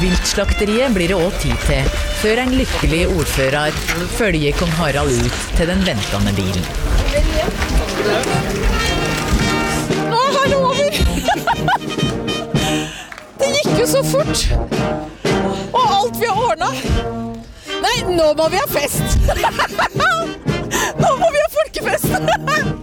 Viltslakteriet blir det også tid til, før en lykkelig ordfører følger kong Harald ut til den ventende bilen. Nå er han over! Det gikk jo så fort! Og alt vi har ordnet! Nei, nå må vi ha fest! Nå må vi ha folkefest!